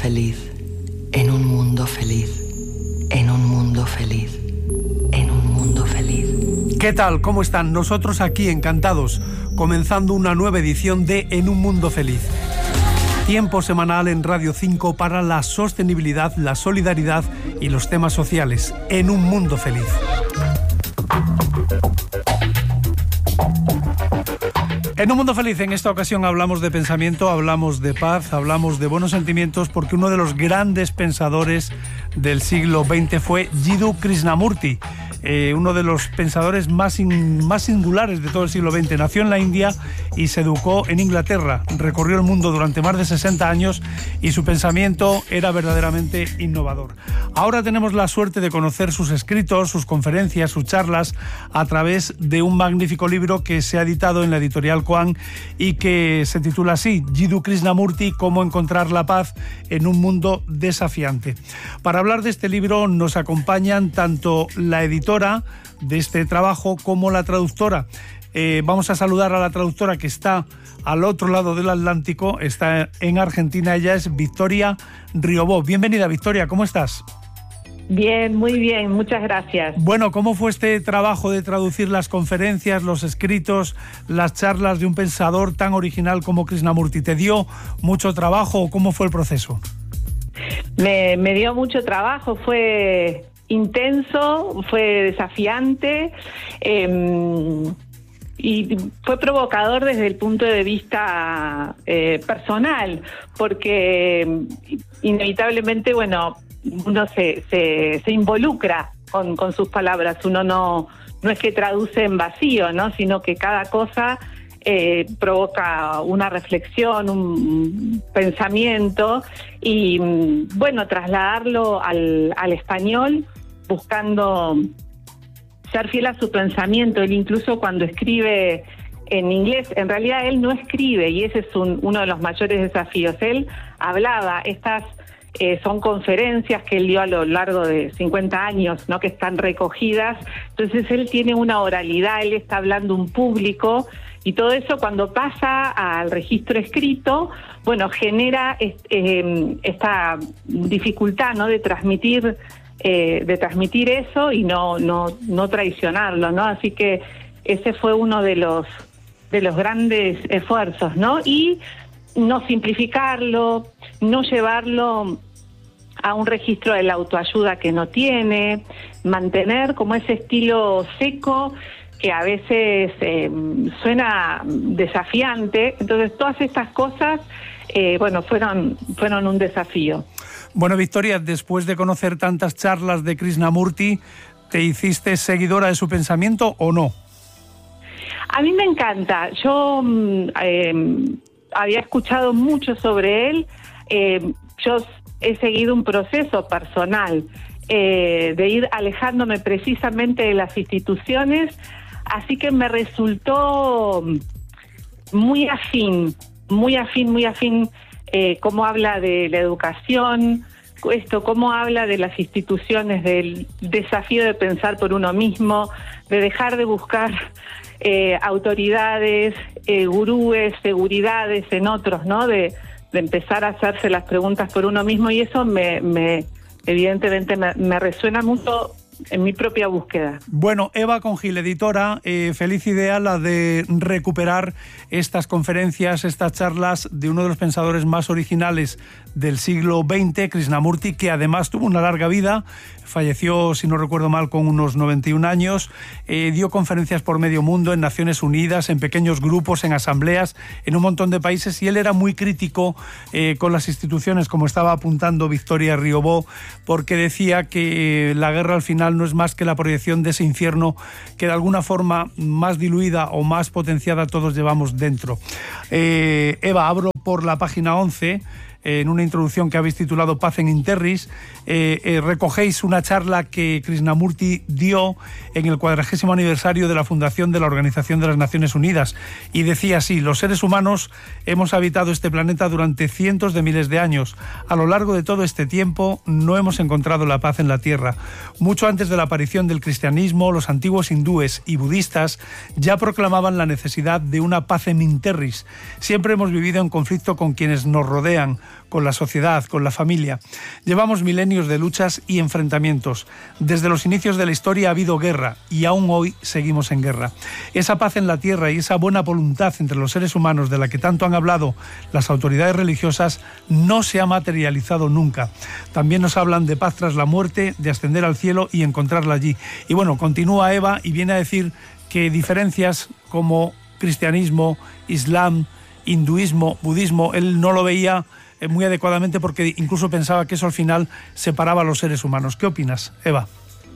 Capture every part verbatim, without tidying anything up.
feliz, en un mundo feliz, en un mundo feliz, en un mundo feliz. ¿Qué tal? ¿Cómo están? Nosotros aquí encantados, comenzando una nueva edición de En un mundo feliz. Tiempo semanal en Radio cinco para la sostenibilidad, la solidaridad y los temas sociales. En un mundo feliz. En un mundo feliz, en esta ocasión hablamos de pensamiento, hablamos de paz, hablamos de buenos sentimientos, porque uno de los grandes pensadores del siglo veinte fue Jiddu Krishnamurti, eh, uno de los pensadores más, in, más singulares de todo el siglo veinte. Nació en la India y se educó en Inglaterra. Recorrió el mundo durante más de sesenta años y su pensamiento era verdaderamente innovador. Ahora tenemos la suerte de conocer sus escritos, sus conferencias, sus charlas a través de un magnífico libro que se ha editado en la editorial Koan y que se titula así: Jiddu Krishnamurti, cómo encontrar la paz en un mundo desafiante. Para hablar de este libro nos acompañan tanto la editora de este trabajo como la traductora. Eh, vamos a saludar a la traductora que está al otro lado del Atlántico, está en Argentina. Ella es Victoria Riobó. Bienvenida, Victoria, ¿cómo estás? Bien, muy bien, muchas gracias. Bueno, ¿cómo fue este trabajo de traducir las conferencias, los escritos, las charlas de un pensador tan original como Krishnamurti? ¿Te dio mucho trabajo o cómo fue el proceso? Me, me dio mucho trabajo, fue intenso, fue desafiante eh, y fue provocador desde el punto de vista eh, personal, porque inevitablemente, bueno, uno se, se, se involucra con, con sus palabras. Uno no, no es que traduce en vacío, ¿no? Sino que cada cosa eh, provoca una reflexión, un pensamiento y, bueno, trasladarlo al, al español buscando ser fiel a su pensamiento. Él incluso cuando escribe en inglés, en realidad él no escribe, y ese es un, uno de los mayores desafíos. Él hablaba, estas Eh, son conferencias que él dio a lo largo de cincuenta años, ¿no? Que están recogidas. Entonces él tiene una oralidad, él está hablando a un público, y todo eso cuando pasa al registro escrito, bueno, genera est- eh, esta dificultad, ¿no? De transmitir, eh, de transmitir eso y no, no, no traicionarlo, ¿no? Así que ese fue uno de los de los grandes esfuerzos, ¿no? Y no simplificarlo, no llevarlo a un registro de la autoayuda que no tiene, mantener como ese estilo seco que a veces eh, suena desafiante. Entonces todas estas cosas, eh, bueno, fueron, fueron un desafío. Bueno, Victoria, después de conocer tantas charlas de Krishnamurti, ¿te hiciste seguidora de su pensamiento o no? A mí me encanta. Yo eh, había escuchado mucho sobre él. Eh, yo he seguido un proceso personal eh, de ir alejándome precisamente de las instituciones, así que me resultó muy afín, muy afín, muy afín eh, cómo habla de la educación, esto, cómo habla de las instituciones, del desafío de pensar por uno mismo, de dejar de buscar eh, autoridades, eh, gurúes, seguridades en otros, ¿no? De de empezar a hacerse las preguntas por uno mismo, y eso me, me evidentemente me, me resuena mucho en mi propia búsqueda. Bueno, Eva Congil, editora, eh, feliz idea la de recuperar estas conferencias, estas charlas de uno de los pensadores más originales del siglo veinte, Krishnamurti, que además tuvo una larga vida, falleció, si no recuerdo mal, con unos noventa y un años, eh, dio conferencias por medio mundo, en Naciones Unidas, en pequeños grupos, en asambleas, en un montón de países, y él era muy crítico eh, con las instituciones, como estaba apuntando Victoria Riobó, porque decía que eh, la guerra al final no es más que la proyección de ese infierno que de alguna forma más diluida o más potenciada todos llevamos dentro. Eh, Eva, abro por la página once, en una introducción que habéis titulado Pacem in Terris, eh, eh, recogéis una charla que Krishnamurti dio en el cuadragésimo aniversario de la fundación de la Organización de las Naciones Unidas, y decía así: los seres humanos hemos habitado este planeta durante cientos de miles de años. A lo largo de todo este tiempo no hemos encontrado la paz en la Tierra. Mucho antes de la aparición del cristianismo, los antiguos hindúes y budistas ya proclamaban la necesidad de una pacem in terris. Siempre hemos vivido en conflicto con quienes nos rodean, con la sociedad, con la familia. Llevamos milenios de luchas y enfrentamientos. Desde los inicios de la historia ha habido guerra y aún hoy seguimos en guerra. Esa paz en la tierra y esa buena voluntad entre los seres humanos de la que tanto han hablado las autoridades religiosas no se ha materializado nunca. También nos hablan de paz tras la muerte, de ascender al cielo y encontrarla allí. Y bueno, continúa Eva y viene a decir que diferencias como cristianismo, islam, hinduismo, budismo, él no lo veía muy adecuadamente porque incluso pensaba que eso al final separaba a los seres humanos. ¿Qué opinas, Eva?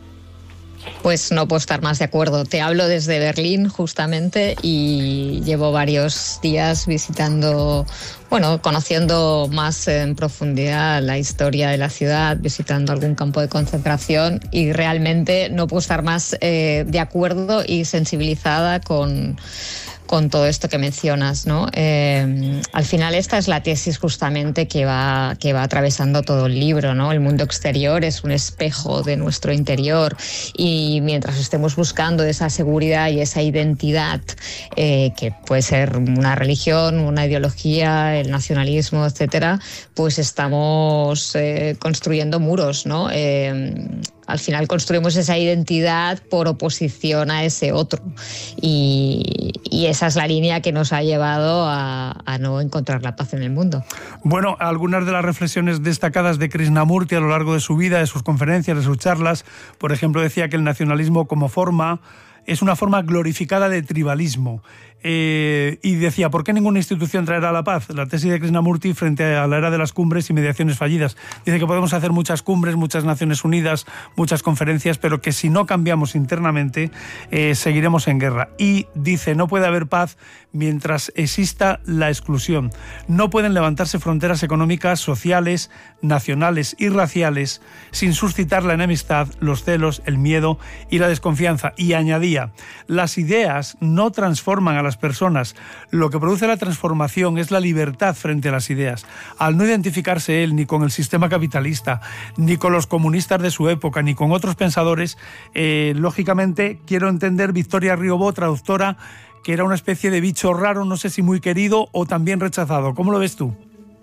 Pues no puedo estar más de acuerdo. Te hablo desde Berlín justamente y llevo varios días visitando, bueno, conociendo más en profundidad la historia de la ciudad, visitando algún campo de concentración y realmente no puedo estar más eh, de acuerdo y sensibilizada con... con todo esto que mencionas, ¿no? Eh, al final esta es la tesis justamente que va, que va atravesando todo el libro, ¿no? El mundo exterior es un espejo de nuestro interior y mientras estemos buscando esa seguridad y esa identidad, eh, que puede ser una religión, una ideología, el nacionalismo, etcétera, pues estamos eh, construyendo muros, ¿no? Eh, Al final construimos esa identidad por oposición a ese otro y, y esa es la línea que nos ha llevado a, a no encontrar la paz en el mundo. Bueno, algunas de las reflexiones destacadas de Krishnamurti a lo largo de su vida, de sus conferencias, de sus charlas, por ejemplo, decía que el nacionalismo como forma es una forma glorificada de tribalismo. Eh, y decía, ¿por qué ninguna institución traerá la paz? La tesis de Krishnamurti frente a la era de las cumbres y mediaciones fallidas. Dice que podemos hacer muchas cumbres, muchas Naciones Unidas, muchas conferencias, pero que si no cambiamos internamente, eh, seguiremos en guerra. Y dice, no puede haber paz mientras exista la exclusión. No pueden levantarse fronteras económicas, sociales, nacionales y raciales sin suscitar la enemistad, los celos, el miedo y la desconfianza. Y añadía, las ideas no transforman a las personas. Lo que produce la transformación es la libertad frente a las ideas. Al no identificarse él ni con el sistema capitalista, ni con los comunistas de su época, ni con otros pensadores, eh, lógicamente quiero entender Victoria Riobó, traductora, que era una especie de bicho raro, no sé si muy querido o también rechazado. ¿Cómo lo ves tú?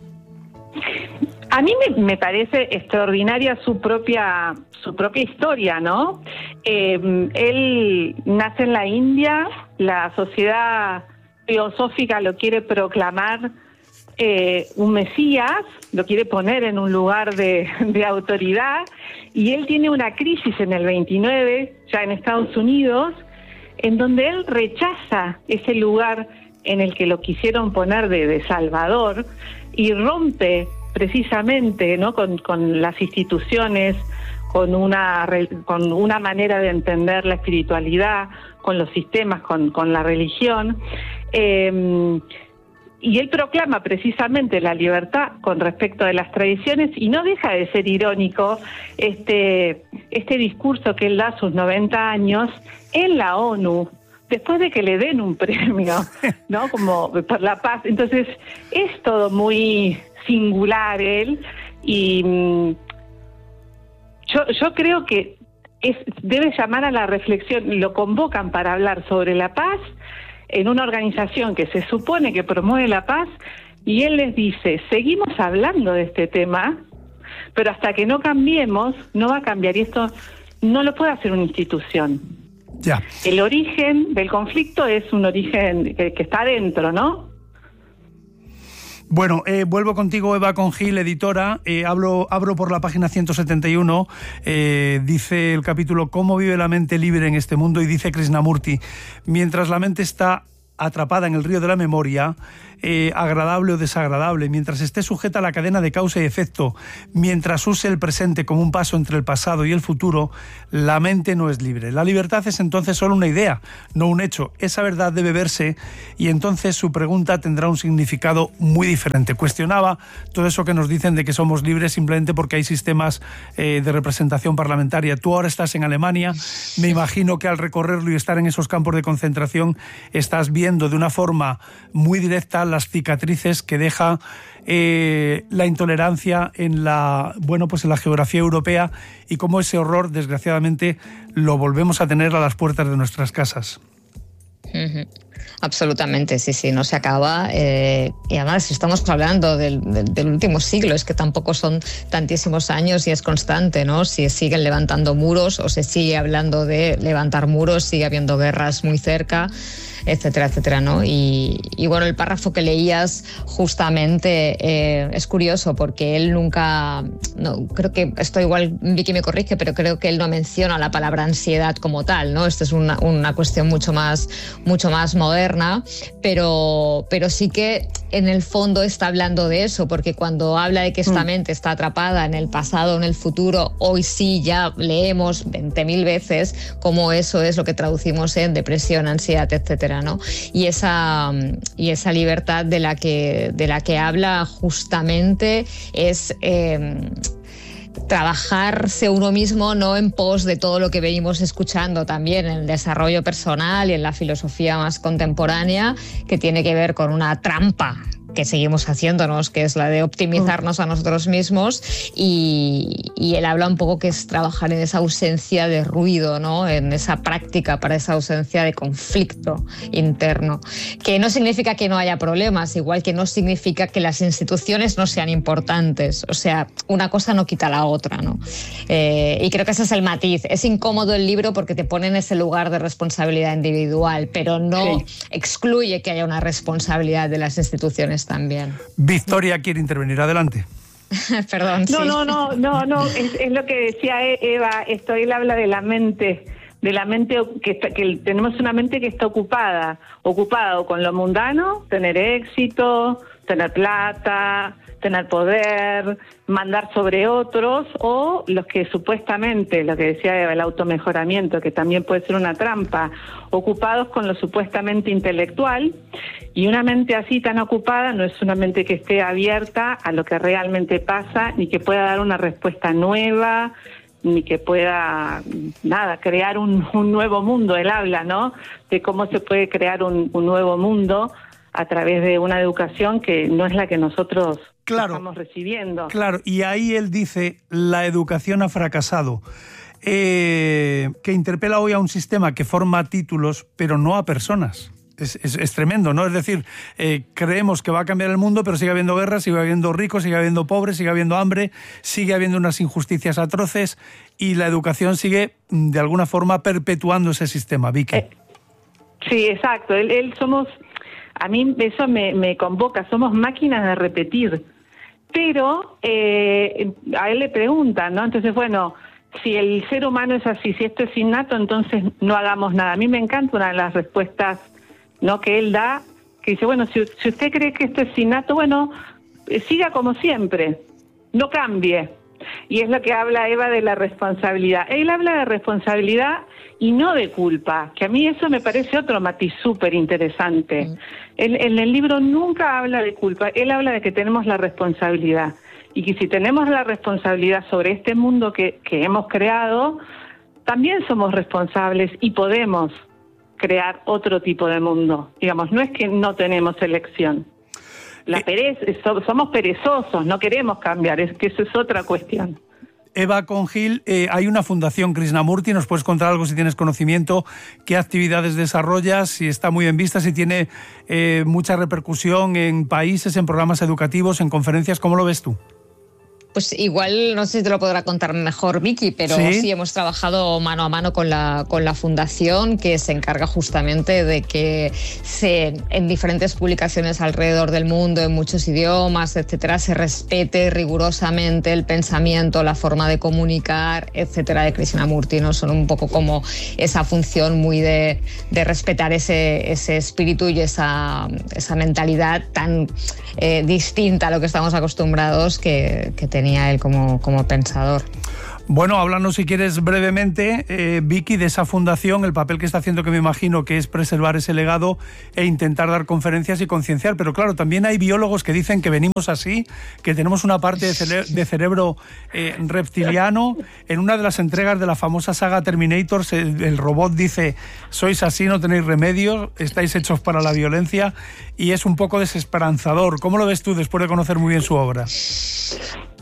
A mí me, me parece extraordinaria su propia su propia historia, ¿no? Eh, él nace en la India, la sociedad teosófica lo quiere proclamar eh, un mesías, lo quiere poner en un lugar de, de autoridad, y él tiene una crisis en el veintinueve, ya en Estados Unidos, en donde él rechaza ese lugar en el que lo quisieron poner de, de Salvador y rompe precisamente, ¿no?, con, con las instituciones, con una, con una manera de entender la espiritualidad, con los sistemas, con, con la religión. Eh, y él proclama precisamente la libertad con respecto de las tradiciones y no deja de ser irónico este, este discurso que él da a sus noventa años en la ONU, después de que le den un premio, ¿no?, como por la paz. Entonces, es todo muy singular él, y mmm, yo, yo creo que es, debe llamar a la reflexión. Lo convocan para hablar sobre la paz en una organización que se supone que promueve la paz, y él les dice, seguimos hablando de este tema, pero hasta que no cambiemos, no va a cambiar, y esto no lo puede hacer una institución. Ya. El origen del conflicto es un origen que, que está adentro, ¿no? Bueno, eh, vuelvo contigo, Eva Congil, editora. Eh, hablo, abro por la página ciento setenta y uno. Eh, dice el capítulo ¿Cómo vive la mente libre en este mundo? Y dice Krishnamurti, mientras la mente está atrapada en el río de la memoria, eh, agradable o desagradable, mientras esté sujeta a la cadena de causa y efecto, mientras use el presente como un paso entre el pasado y el futuro, la mente no es libre. La libertad es entonces solo una idea, no un hecho. Esa verdad debe verse y entonces su pregunta tendrá un significado muy diferente. Cuestionaba todo eso que nos dicen de que somos libres simplemente porque hay sistemas eh, de representación parlamentaria. Tú ahora estás en Alemania, me imagino que al recorrerlo y estar en esos campos de concentración estás viendo de una forma muy directa las cicatrices que deja eh, la intolerancia en la, bueno, pues en la geografía europea, y cómo ese horror, desgraciadamente, lo volvemos a tener a las puertas de nuestras casas. Uh-huh. Absolutamente, sí, sí, no se acaba. Eh, y además estamos hablando del, del, del último siglo, es que tampoco son tantísimos años y es constante, ¿no? Si siguen levantando muros o se sigue hablando de levantar muros, sigue habiendo guerras muy cerca, etcétera, etcétera, ¿no? Y, y bueno, el párrafo que leías justamente eh, es curioso porque él nunca, no, creo que esto igual Vicky me corrige, pero creo que él no menciona la palabra ansiedad como tal, ¿no? Esto es una, una cuestión mucho más, mucho más moderna, pero, pero sí que en el fondo está hablando de eso, porque cuando habla de que esta mm. mente está atrapada en el pasado, en el futuro, hoy sí ya leemos veinte mil veces cómo eso es lo que traducimos en depresión, ansiedad, etcétera, ¿no? Y esa, y esa libertad de la que, de la que habla justamente es eh, trabajarse uno mismo, no en pos de todo lo que venimos escuchando también en el desarrollo personal y en la filosofía más contemporánea, que tiene que ver con una trampa que seguimos haciéndonos, que es la de optimizarnos a nosotros mismos, y, y él habla un poco que es trabajar en esa ausencia de ruido, ¿no? En esa práctica para esa ausencia de conflicto interno, que no significa que no haya problemas, igual que no significa que las instituciones no sean importantes, o sea, una cosa no quita la otra, ¿no? Eh, y creo que ese es el matiz. Es incómodo el libro porque te pone en ese lugar de responsabilidad individual, pero no sí. excluye que haya una responsabilidad de las instituciones también. Victoria quiere intervenir, adelante. Perdón. No, sí. no, no, no, no, es, es lo que decía Eva, esto, él habla de la mente, de la mente que, está, que tenemos una mente que está ocupada, ocupada con lo mundano, tener éxito, tener plata, tener poder, mandar sobre otros, o los que supuestamente, lo que decía Eva, el automejoramiento, que también puede ser una trampa, ocupados con lo supuestamente intelectual, y una mente así tan ocupada no es una mente que esté abierta a lo que realmente pasa, ni que pueda dar una respuesta nueva, ni que pueda, nada, crear un, un nuevo mundo. Él habla, ¿no?, de cómo se puede crear un, un nuevo mundo a través de una educación que no es la que nosotros claro, estamos recibiendo. Claro, y ahí él dice, la educación ha fracasado, eh, que interpela hoy a un sistema que forma títulos, pero no a personas. Es, es, es tremendo, ¿no? Es decir, eh, creemos que va a cambiar el mundo, pero sigue habiendo guerras, sigue habiendo ricos, sigue habiendo pobres, sigue habiendo hambre, sigue habiendo unas injusticias atroces, y la educación sigue, de alguna forma, perpetuando ese sistema. Vicky. Eh, sí, exacto. Él, él somos... A mí eso me, me convoca, somos máquinas de repetir. Pero eh, a él le preguntan, ¿no? Entonces, bueno, si el ser humano es así, si esto es innato, entonces no hagamos nada. A mí me encanta una de las respuestas, ¿no?, que él da, que dice, bueno, si, si usted cree que esto es innato, bueno, eh, siga como siempre, no cambie. Y es lo que habla Eva de la responsabilidad. Él habla de responsabilidad y no de culpa, que a mí eso me parece otro matiz súper interesante. Mm. Él, en el libro nunca habla de culpa, él habla de que tenemos la responsabilidad, y que si tenemos la responsabilidad sobre este mundo que, que hemos creado, también somos responsables y podemos crear otro tipo de mundo. Digamos, no es que no tenemos elección. La pereza, somos perezosos, no queremos cambiar, es que eso es otra cuestión. Eva Congil, eh, hay una fundación Krishnamurti, ¿nos puedes contar algo si tienes conocimiento? ¿Qué actividades desarrollas? Si está muy bien vista, si tiene eh, mucha repercusión en países, en programas educativos, en conferencias, ¿cómo lo ves tú? Pues igual, no sé si te lo podrá contar mejor Vicky, pero sí, sí hemos trabajado mano a mano con la, con la fundación, que se encarga justamente de que se, en diferentes publicaciones alrededor del mundo, en muchos idiomas, etcétera, se respete rigurosamente el pensamiento, la forma de comunicar, etcétera, de Krishnamurti, ¿no? Son un poco como esa función muy de, de respetar ese, ese espíritu y esa, esa mentalidad tan eh, distinta a lo que estamos acostumbrados que, que tenía él como, como pensador. Bueno, háblanos si quieres brevemente, eh, Vicky, de esa fundación, el papel que está haciendo, que me imagino que es preservar ese legado e intentar dar conferencias y concienciar. Pero claro, también hay biólogos que dicen que venimos así, que tenemos una parte de, cere- de cerebro eh, reptiliano. En una de las entregas de la famosa saga Terminator, se, el robot dice, sois así, no tenéis remedio, estáis hechos para la violencia, y es un poco desesperanzador. ¿Cómo lo ves tú después de conocer muy bien su obra?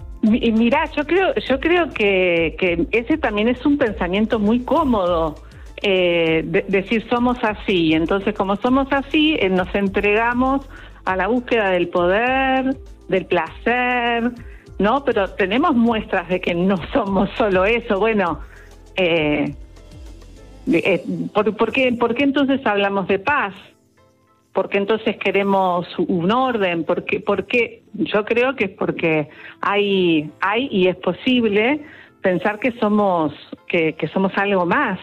Mirá, yo creo, yo creo que, que ese también es un pensamiento muy cómodo, eh, de, decir somos así. Entonces, como somos así, eh, nos entregamos a la búsqueda del poder, del placer, ¿no? Pero tenemos muestras de que no somos solo eso. Bueno, eh, eh, ¿por, por qué, ¿por qué entonces hablamos de paz? ¿Por qué entonces queremos un orden? ¿Por qué? Porque yo creo que es porque hay, hay y es posible pensar que somos, que, que somos algo más.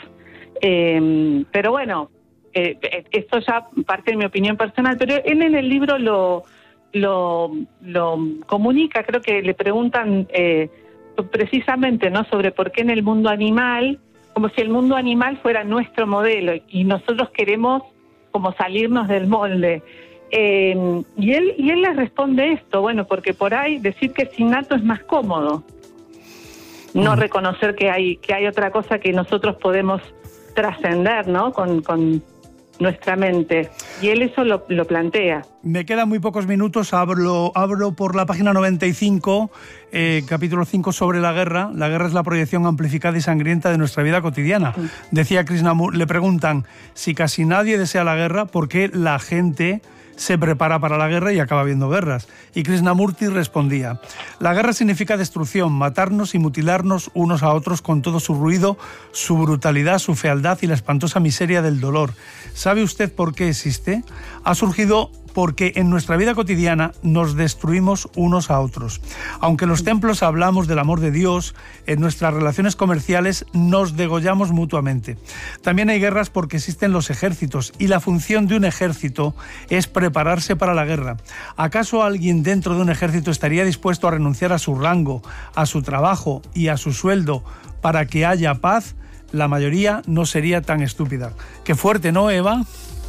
Eh, pero bueno, eh, esto ya parte de mi opinión personal, pero él en el libro lo, lo, lo comunica, creo que le preguntan eh, precisamente, ¿no?, sobre por qué en el mundo animal, como si el mundo animal fuera nuestro modelo y nosotros queremos como salirnos del molde. Eh, y él y él les responde esto, bueno, porque por ahí decir que es innato es más cómodo. No mm. reconocer que hay que hay otra cosa que nosotros podemos trascender, ¿no?, con, con nuestra mente. Y él eso lo, lo plantea. Me quedan muy pocos minutos, abro, abro por la página noventa y cinco, eh, capítulo cinco, sobre la guerra. La guerra es la proyección amplificada y sangrienta de nuestra vida cotidiana. Sí. Decía Krishnamurti, le preguntan, si casi nadie desea la guerra, ¿por qué la gente se prepara para la guerra y acaba habiendo guerras? Y Krishnamurti respondía, la guerra significa destrucción, matarnos y mutilarnos unos a otros con todo su ruido, su brutalidad, su fealdad y la espantosa miseria del dolor. ¿Sabe usted por qué existe? Ha surgido porque en nuestra vida cotidiana nos destruimos unos a otros. Aunque en los templos hablamos del amor de Dios, en nuestras relaciones comerciales nos degollamos mutuamente. También hay guerras porque existen los ejércitos y la función de un ejército es prepararse para la guerra. ¿Acaso alguien dentro de un ejército estaría dispuesto a renunciar a su rango, a su trabajo y a su sueldo para que haya paz? La mayoría no sería tan estúpida. Qué fuerte, ¿no, Eva?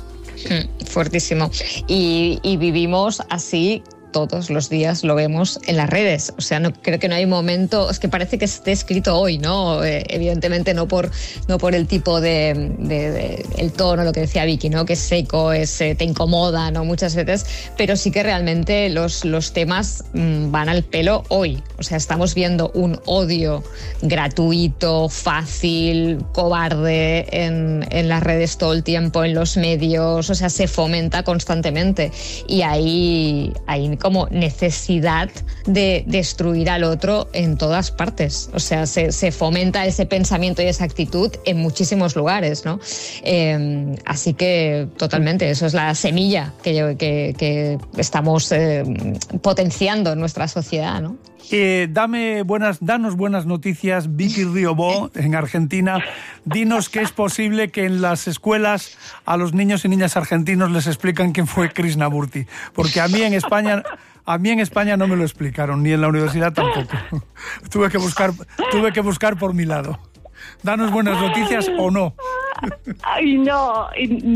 Fuertísimo. Y, y vivimos así todos los días, lo vemos en las redes. O sea, no creo que no hay momento, es que parece que esté escrito hoy, ¿no? Eh, evidentemente no por, no por el tipo de, de, de el tono, lo que decía Vicky, ¿no?, que es seco, es, eh, te incomoda, ¿no?, muchas veces, pero sí que realmente los, los temas mmm, van al pelo hoy. O sea, estamos viendo un odio gratuito, fácil, cobarde en, en las redes todo el tiempo, en los medios, o sea, se fomenta constantemente y ahí hay como necesidad de destruir al otro en todas partes. O sea, se, se fomenta ese pensamiento y esa actitud en muchísimos lugares, ¿no? Eh, así que totalmente, eso es la semilla que, que, que estamos eh, potenciando en nuestra sociedad, ¿no? Eh, dame buenas, danos buenas noticias, Vicky Riobó, en Argentina. Dinos que es posible que en las escuelas a los niños y niñas argentinos les explican quién fue Krishnamurti, porque a mí en España, a mí en España no me lo explicaron, ni en la universidad tampoco. tuve que buscar, tuve que buscar por mi lado. Danos buenas noticias o no. Ay, no,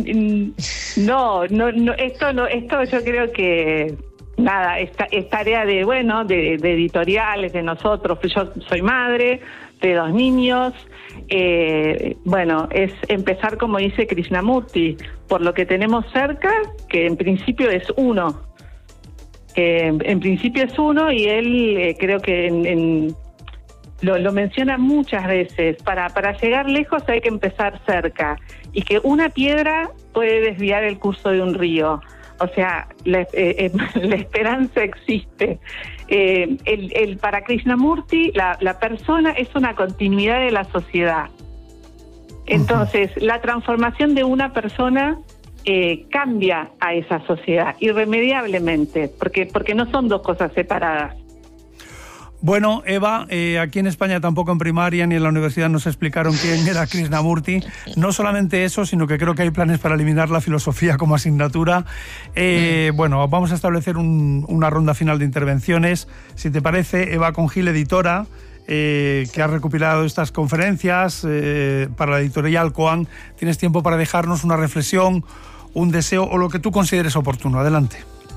no, no, no, esto no, esto yo creo que nada, es, es tarea de, bueno, de, de editoriales, de nosotros. Yo soy madre de dos niños. Eh, bueno, es empezar, como dice Krishnamurti, por lo que tenemos cerca, que en principio es uno. Eh, en principio es uno y él eh, creo que en, en, lo, lo menciona muchas veces. Para, para llegar lejos hay que empezar cerca y que una piedra puede desviar el curso de un río. O sea, la, eh, eh, la esperanza existe. Eh, el, el, para Krishnamurti, la, la persona es una continuidad de la sociedad. Entonces, uh-huh. la transformación de una persona eh, cambia a esa sociedad irremediablemente, porque, porque no son dos cosas separadas. Bueno, Eva, eh, aquí en España tampoco en primaria ni en la universidad nos explicaron quién era Krishnamurti. No solamente eso, sino que creo que hay planes para eliminar la filosofía como asignatura. Eh, bueno, vamos a establecer un, una ronda final de intervenciones. Si te parece, Eva Congil, editora, eh, que ha recopilado estas conferencias eh, para la editorial Coan, tienes tiempo para dejarnos una reflexión, un deseo o lo que tú consideres oportuno. Adelante.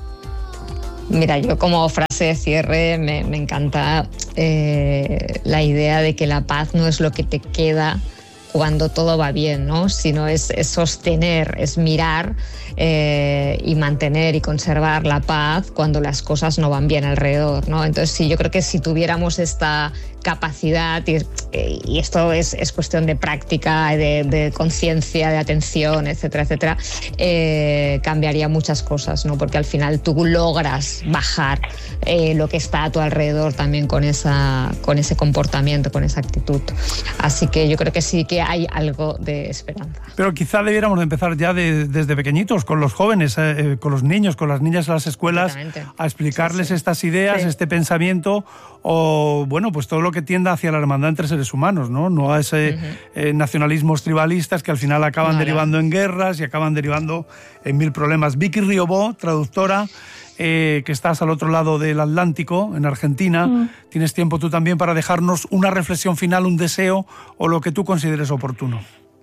Mira, yo como frase de cierre me, me encanta eh, la idea de que la paz no es lo que te queda cuando todo va bien, ¿no? Sino es, es sostener, es mirar eh, y mantener y conservar la paz cuando las cosas no van bien alrededor, ¿no? Entonces sí, yo creo que si tuviéramos esta capacidad, y, y esto es, es cuestión de práctica, de, de conciencia, de atención, etcétera, etcétera, eh, cambiaría muchas cosas, ¿no? Porque al final tú logras bajar eh, lo que está a tu alrededor también con, esa, con ese comportamiento, con esa actitud. Así que yo creo que sí que hay algo de esperanza. Pero quizá debiéramos de empezar ya de, desde pequeñitos, con los jóvenes, eh, con los niños, con las niñas en las escuelas, a explicarles sí, sí. estas ideas, sí. este pensamiento, o bueno, pues todo lo que tienda hacia la hermandad entre seres humanos, ¿no? No a ese uh-huh. eh, nacionalismos tribalistas que al final acaban vale. derivando en guerras y acaban derivando en mil problemas. Vicky Riobó, traductora, eh, que estás al otro lado del Atlántico, en Argentina, uh-huh. tienes tiempo tú también para dejarnos una reflexión final, un deseo o lo que tú consideres oportuno.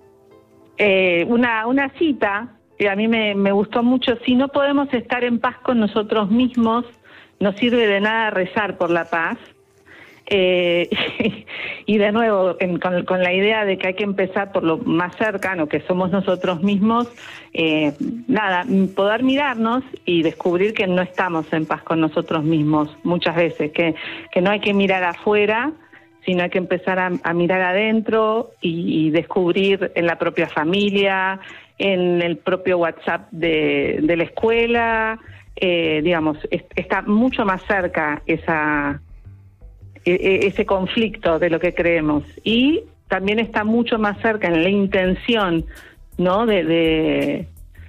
Eh, una, una cita que a mí me, me gustó mucho: si no podemos estar en paz con nosotros mismos, no sirve de nada rezar por la paz. Eh, y de nuevo, en, con, con la idea de que hay que empezar por lo más cercano, que somos nosotros mismos, eh, nada, poder mirarnos y descubrir que no estamos en paz con nosotros mismos muchas veces, que, que no hay que mirar afuera, sino hay que empezar a, a mirar adentro y, y descubrir en la propia familia, en el propio WhatsApp de, de la escuela, eh, digamos, es, está mucho más cerca esa... ese conflicto de lo que creemos, y también está mucho más cerca en la intención, ¿no? de, de,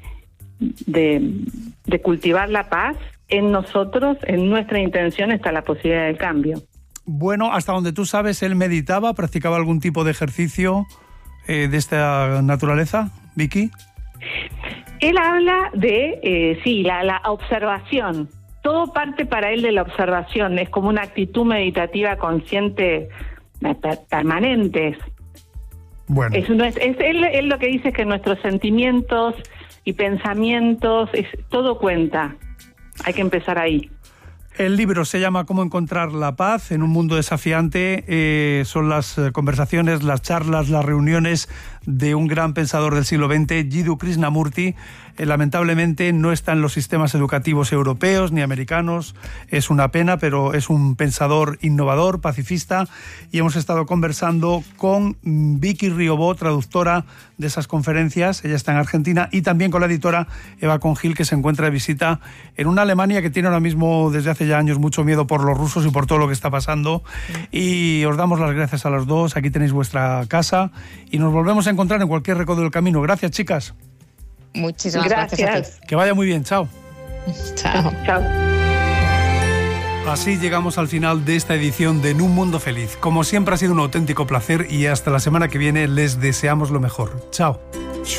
de, de cultivar la paz en nosotros, en nuestra intención está la posibilidad del cambio. Bueno, hasta donde tú sabes, ¿él meditaba, practicaba algún tipo de ejercicio eh, de esta naturaleza, Vicky? Él habla de, eh, sí, la, la observación. Todo parte para él de la observación, es como una actitud meditativa consciente permanente. Bueno. Es, es, es, él, él lo que dice es que nuestros sentimientos y pensamientos, es, todo cuenta. Hay que empezar ahí. El libro se llama Cómo encontrar la paz en un mundo desafiante. Eh, son las conversaciones, las charlas, las reuniones de un gran pensador del siglo veinte, Jiddu Krishnamurti. Eh, lamentablemente no está en los sistemas educativos europeos ni americanos. Es una pena, pero es un pensador innovador, pacifista. Y hemos estado conversando con Vicky Riobó, traductora de esas conferencias. Ella está en Argentina. Y también con la editora Eva Congil, que se encuentra de visita en una Alemania que tiene ahora mismo, desde hace ya años, mucho miedo por los rusos y por todo lo que está pasando. Y os damos las gracias a las dos. Aquí tenéis vuestra casa y nos volvemos a encontrar en cualquier recodo del camino. Gracias, chicas. Muchísimas gracias, gracias a ti. Que vaya muy bien. Chao. Chao. Chao. Así llegamos al final de esta edición de En un Mundo Feliz. Como siempre, ha sido un auténtico placer y hasta la semana que viene les deseamos lo mejor. Chao.